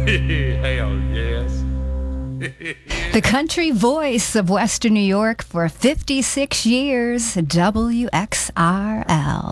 Hell yes. The country voice of Western New York for 56 years, WXRL.